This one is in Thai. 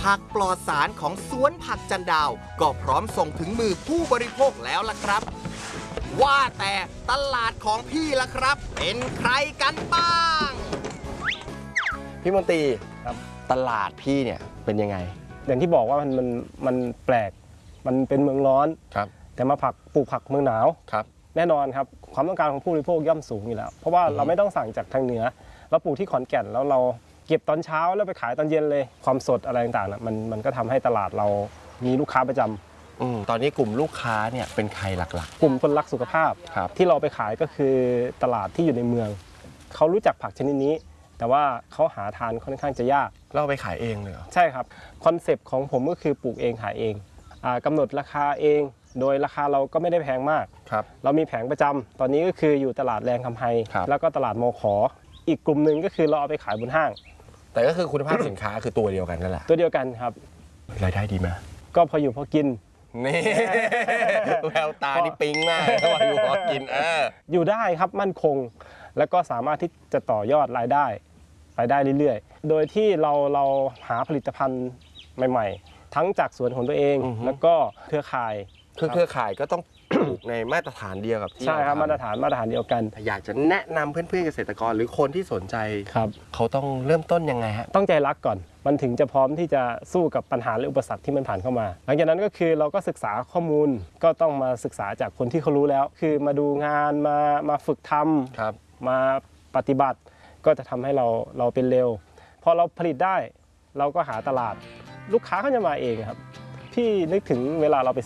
ผักปลอดสารของสวนผักจันดาวก็พร้อมส่งถึงมือผู้บริโภคแล้วล่ะครับว่าแต่ตลาดของพี่ล่ะครับเป็นใครกันบ้างพี่มนตรีครับตลาดพี่เนี่ยเป็นยังไงอย่างที่บอกว่ามันแปลกมันเป็นเมืองร้อนครับแต่มาปลูกผักเมืองหนาวครับแน่นอนครับความต้องการของผู้บริโภคย่อมสูงอยู่แล้ว เพราะว่าเราไม่ต้องสั่งจากทางเหนือเราปลูกที่ขอนแก่นแล้วเราเก็บตอนเช้าแล้วไปขายตอนเย็นเลยความสดอะไรต่างๆนะมันก็ทำให้ตลาดเรามีลูกค้าประจำตอนนี้กลุ่มลูกค้าเนี่ยเป็นใครหลักกลุ่มคนรักสุขภาพครับที่เราไปขายก็คือตลาดที่อยู่ในเมืองเขารู้จักผักชนิดนี้ แต่ว่าเขาหาทานค่อนข้างจะยากๆเราไปขายเองเลยเหรอใช่ครับคอนเซปต์ของผมก็คือปลูกเองขายเองกำหนดราคาเอง โดยราคาเราก็ไม่ได้แพงมากครับเรามีแผงประจำตอนนี้ก็คืออยู่ตลาดแรงคำไฮครับแล้วก็ตลาดมขอีกกลุ่มหนึ่งก็คือเราเอาไปขายบนห้างแต่ก็คือคุณภาพสินค้าคือตัวเดียวกันนั่นแหละตัวเดียวกันครับรายได้ดีไหมก็พออยู่พอกินนี่ แววตานี่ปิ๊งมากเขาบอกอยู่พอกินอยู่ได้ครับมั่นคง แล้วก็สามารถที่จะต่อยอดรายได้ไปได้เรื่อยๆ โดยที่เราหาผลิตภัณฑ์ใหม่ๆ ทั้งจากสวนของตัวเอง แล้วก็เครือข่ายคือเครือข่ายก็ต้อง ปลูกในมาตรฐานเดียวกับที่ใช่ครับเทำมาตรฐานเดียวกันอยากจะแนะนำเพื่อนๆเกษตรกรหรือคนที่สนใจครับเขาต้องเริ่มต้นยังไงฮะต้องใจรักก่อน มันถึงจะพร้อมที่จะสู้กับปัญหาและอุปสรรคที่มันผ่านเข้ามา หลังจากนั้นก็คือเราก็ศึกษาข้อมูล ก็ต้องมาศึกษาจากคนที่เขารู้แล้ว คือมาดูงานมาฝึกทำครับมาปฏิบัติ ก็จะทำให้เราเป็นเร็ว พอเราผลิตได้ เราก็หาตลาด ลูกค้าเขาจะมาเองครับ พี่นึกถึงเวลาเราไป